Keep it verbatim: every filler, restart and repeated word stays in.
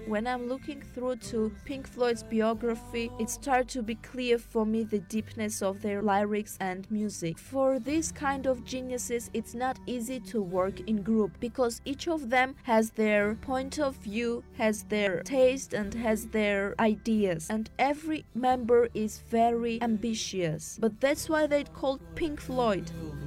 When I'm looking through to Pink Floyd's biography, it starts to be clear for me the deepness of their lyrics and music. For these kind of geniuses, it's not easy to work in group because each of them has their point of view, has their taste, and has their ideas, and every member is very ambitious. But that's why they called Pink Floyd.